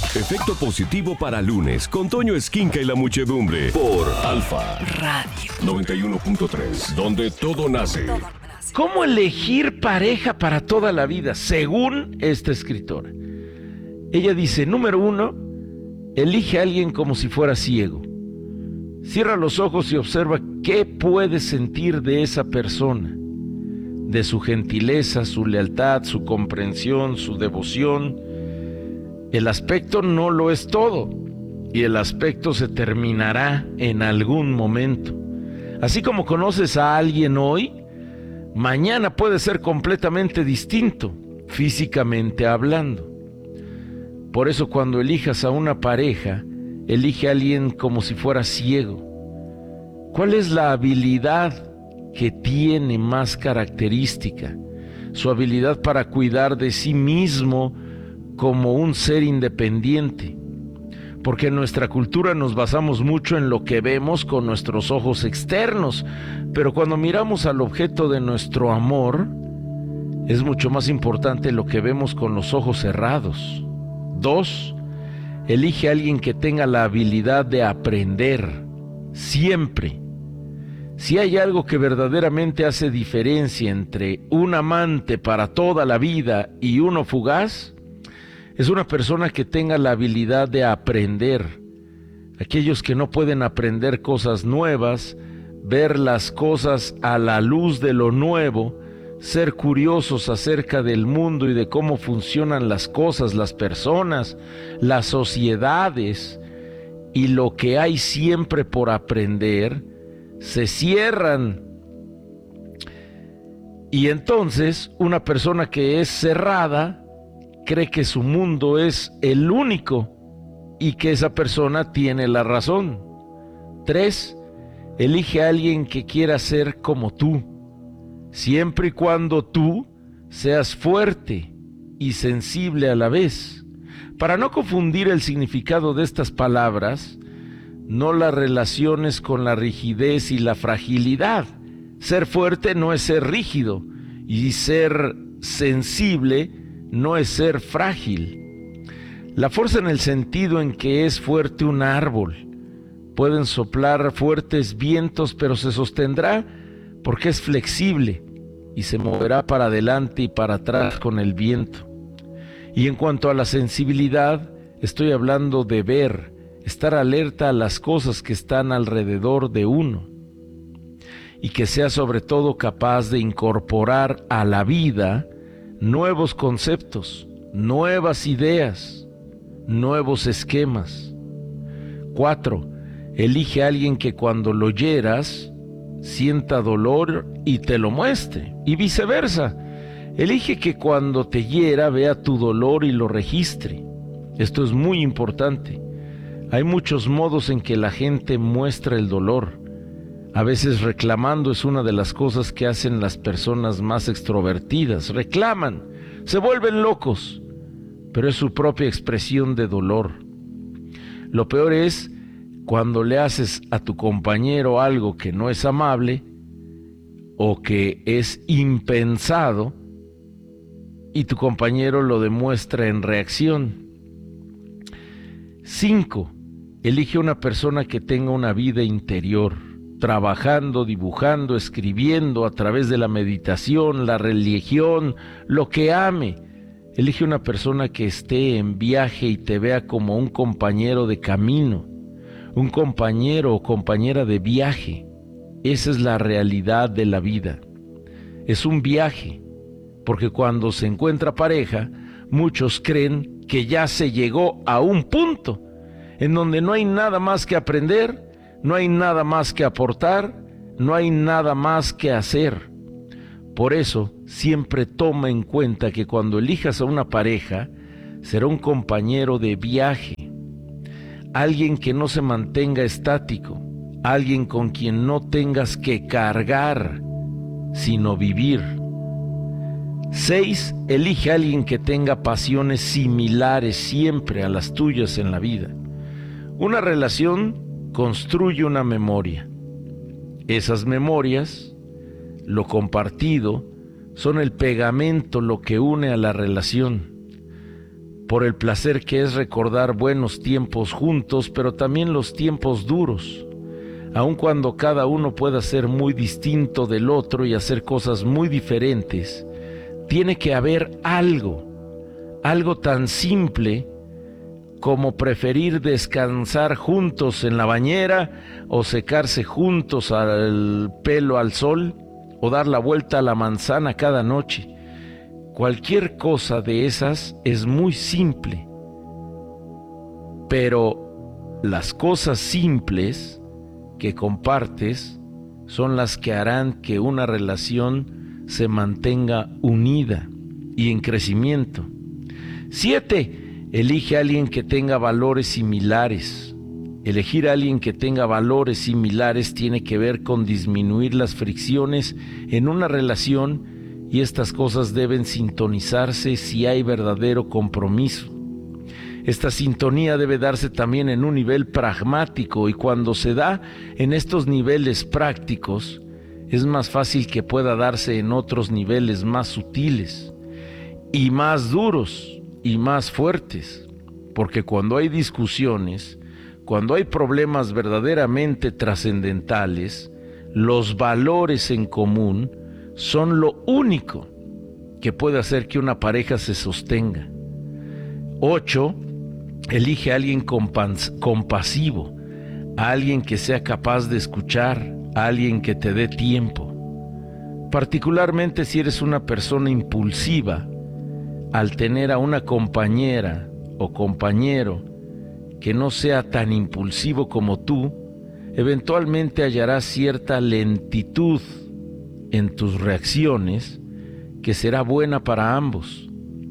Efecto positivo para lunes con Toño Esquinca y la muchedumbre por Alfa Radio 91.3, donde todo nace. ¿Cómo elegir pareja para toda la vida? Según esta escritora. Ella dice, número 1, elige a alguien como si fuera ciego. Cierra los ojos y observa qué puedes sentir de esa persona, de su gentileza, su lealtad, su comprensión, su devoción. El aspecto no lo es todo, y el aspecto se terminará en algún momento. Así como conoces a alguien hoy, mañana puede ser completamente distinto, físicamente hablando. Por eso cuando elijas a una pareja, elige a alguien como si fuera ciego. ¿Cuál es la habilidad que tiene más característica? Su habilidad para cuidar de sí mismo como un ser independiente. Porque en nuestra cultura nos basamos mucho en lo que vemos con nuestros ojos externos, pero cuando miramos al objeto de nuestro amor, es mucho más importante lo que vemos con los ojos cerrados. 2, elige a alguien que tenga la habilidad de aprender, siempre. Si hay algo que verdaderamente hace diferencia entre un amante para toda la vida y uno fugaz, es una persona que tenga la habilidad de aprender. Aquellos que no pueden aprender cosas nuevas, ver las cosas a la luz de lo nuevo, ser curiosos acerca del mundo y de cómo funcionan las cosas, las personas, las sociedades y lo que hay siempre por aprender, se cierran. Y entonces una persona que es cerrada cree que su mundo es el único y que esa persona tiene la razón. 3, elige a alguien que quiera ser como tú, siempre y cuando tú seas fuerte y sensible a la vez. Para no confundir el significado de estas palabras, no las relaciones con la rigidez y la fragilidad. Ser fuerte no es ser rígido, y ser sensible no es ser frágil. La fuerza en el sentido en que es fuerte un árbol. Pueden soplar fuertes vientos, pero se sostendrá porque es flexible y se moverá para adelante y para atrás con el viento. Y en cuanto a la sensibilidad, estoy hablando de ver, estar alerta a las cosas que están alrededor de uno, y que sea sobre todo capaz de incorporar a la vida nuevos conceptos, nuevas ideas, nuevos esquemas. 4, elige a alguien que cuando lo hieras sienta dolor y te lo muestre, y viceversa. Elige que cuando te hiera vea tu dolor y lo registre. Esto es muy importante. Hay muchos modos en que la gente muestra el dolor. A veces reclamando es una de las cosas que hacen las personas más extrovertidas. Reclaman, se vuelven locos, pero es su propia expresión de dolor. Lo peor es cuando le haces a tu compañero algo que no es amable o que es impensado y tu compañero lo demuestra en reacción. 5, elige una persona que tenga una vida interior, trabajando, dibujando, escribiendo a través de la meditación, la religión, lo que ame. Elige una persona que esté en viaje y te vea como un compañero de camino, un compañero o compañera de viaje. Esa es la realidad de la vida. Es un viaje, porque cuando se encuentra pareja, muchos creen que ya se llegó a un punto en donde no hay nada más que aprender, no hay nada más que aportar, no hay nada más que hacer. Por eso, siempre toma en cuenta que cuando elijas a una pareja, será un compañero de viaje, alguien que no se mantenga estático, alguien con quien no tengas que cargar, sino vivir. 6, elige a alguien que tenga pasiones similares siempre a las tuyas en la vida. Una relación construye una memoria. Esas memorias, lo compartido, son el pegamento, lo que une a la relación. por el placer que es recordar buenos tiempos juntos, pero también los tiempos duros, aun cuando cada uno pueda ser muy distinto del otro y hacer cosas muy diferentes. Tiene que haber algo tan simple como preferir descansar juntos en la bañera o secarse juntos el pelo al sol o dar la vuelta a la manzana cada noche. Cualquier cosa de esas es muy simple, pero las cosas simples que compartes son las que harán que una relación se mantenga unida y en crecimiento. 7. Elige a alguien que tenga valores similares. Elegir a alguien que tenga valores similares tiene que ver con disminuir las fricciones en una relación, y estas cosas deben sintonizarse si hay verdadero compromiso. Esta sintonía debe darse también en un nivel pragmático, y cuando se da en estos niveles prácticos, es más fácil que pueda darse en otros niveles más sutiles y más duros y más fuertes, porque cuando hay discusiones, cuando hay problemas verdaderamente trascendentales, los valores en común son lo único que puede hacer que una pareja se sostenga. 8. Elige a alguien compasivo, a alguien que sea capaz de escuchar, a alguien que te dé tiempo. Particularmente si eres una persona impulsiva, al tener a una compañera o compañero que no sea tan impulsivo como tú, eventualmente hallarás cierta lentitud en tus reacciones que será buena para ambos.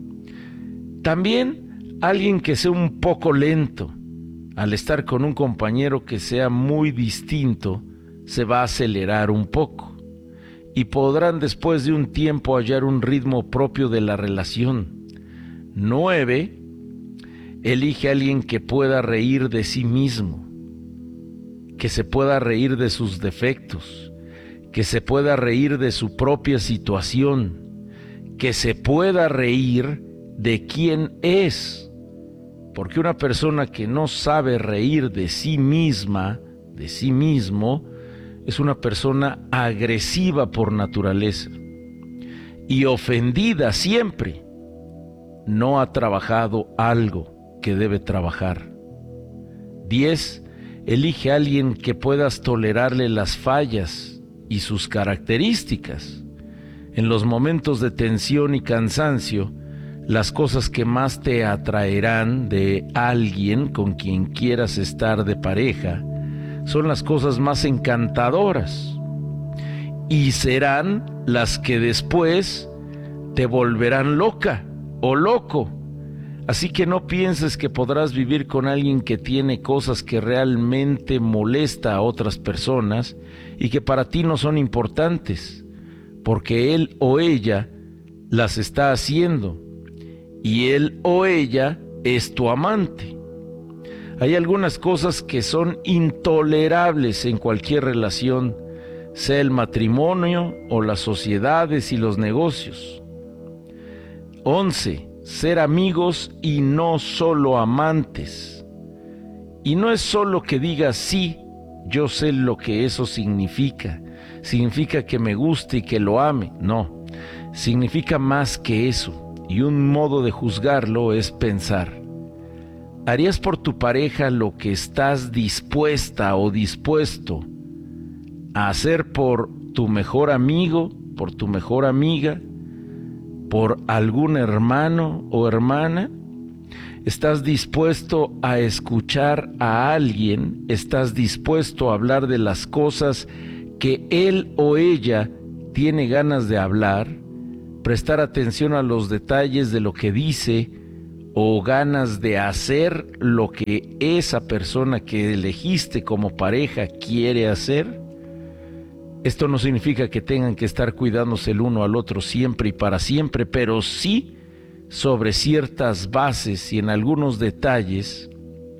También alguien que sea un poco lento, al estar con un compañero que sea muy distinto, se va a acelerar un poco y podrán después de un tiempo hallar un ritmo propio de la relación. 9. Elige a alguien que pueda reír de sí mismo, que se pueda reír de sus defectos, que se pueda reír de su propia situación, que se pueda reír de quién es, porque una persona que no sabe reír de sí misma, de sí mismo, es una persona agresiva por naturaleza y ofendida siempre. No ha trabajado algo que debe trabajar. 10. Elige a alguien que puedas tolerarle las fallas y sus características. En los momentos de tensión y cansancio, las cosas que más te atraerán de alguien con quien quieras estar de pareja son las cosas más encantadoras y serán las que después te volverán loca o loco. Así que no pienses que podrás vivir con alguien que tiene cosas que realmente molesta a otras personas y que para ti no son importantes, porque él o ella las está haciendo y él o ella es tu amante. Hay algunas cosas que son intolerables en cualquier relación, sea el matrimonio o las sociedades y los negocios. 11. Ser amigos y no solo amantes. Y no es solo que digas sí, yo sé lo que eso significa. Significa que me guste y que lo ame. No, significa más que eso. Y un modo de juzgarlo es pensar: ¿harías por tu pareja lo que estás dispuesta o dispuesto a hacer por tu mejor amigo, por tu mejor amiga, por algún hermano o hermana? ¿Estás dispuesto a escuchar a alguien? ¿Estás dispuesto a hablar de las cosas que él o ella tiene ganas de hablar? ¿Prestar atención a los detalles de lo que dice o ganas de hacer lo que esa persona que elegiste como pareja quiere hacer? Esto no significa que tengan que estar cuidándose el uno al otro siempre y para siempre, pero sí sobre ciertas bases y en algunos detalles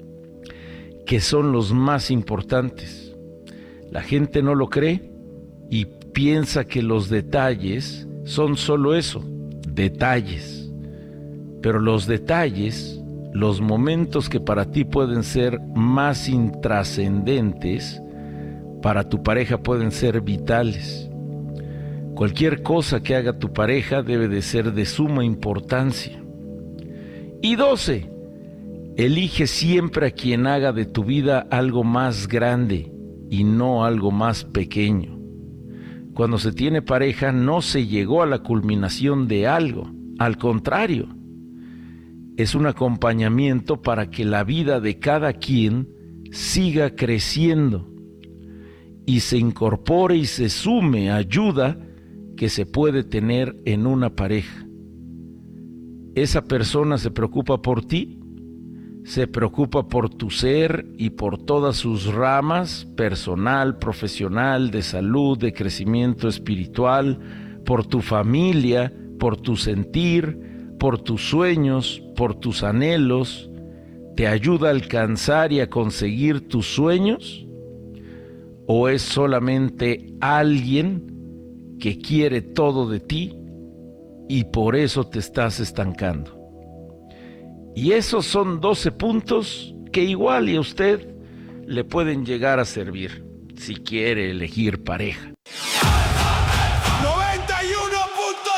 que son los más importantes. La gente no lo cree y piensa que los detalles son solo eso, detalles. pero los detalles, los momentos que para ti pueden ser más intrascendentes, para tu pareja pueden ser vitales. Cualquier cosa que haga tu pareja debe de ser de suma importancia. Y 12, elige siempre a quien haga de tu vida algo más grande y no algo más pequeño. Cuando se tiene pareja no se llegó a la culminación de algo, al contrario, es un acompañamiento para que la vida de cada quien siga creciendo y se incorpore y se sume ayuda que se puede tener en una pareja. Esa persona se preocupa por ti, se preocupa por tu ser y por todas sus ramas, personal, profesional, de salud, de crecimiento espiritual, por tu familia, por tu sentir, por tus sueños, por tus anhelos. ¿Te ayuda a alcanzar y a conseguir tus sueños? ¿O es solamente alguien que quiere todo de ti y por eso te estás estancando? Y esos son 12 puntos que igual y a usted le pueden llegar a servir si quiere elegir pareja.